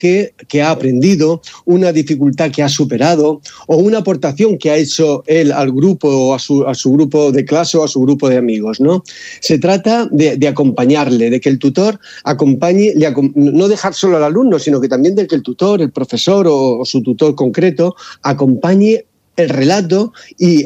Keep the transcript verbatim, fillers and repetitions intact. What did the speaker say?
que, que ha aprendido, una dificultad que ha superado o una aportación que ha hecho él al grupo o a su, a su grupo de clase o a su grupo de amigos, ¿no? Se trata de, de acompañarle, de que el tutor acompañe, le, no dejar solo al alumno, sino que también de que el tutor, el profesor o, o su tutor concreto acompañe el relato y